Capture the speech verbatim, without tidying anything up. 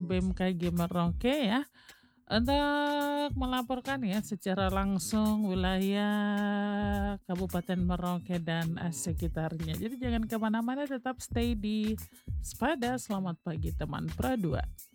B M K G Merauke ya, untuk melaporkan ya secara langsung wilayah Kabupaten Merauke dan, eee, sekitarnya. Jadi jangan ke mana-mana tetap stay di Sepada. Selamat pagi teman Pra dua.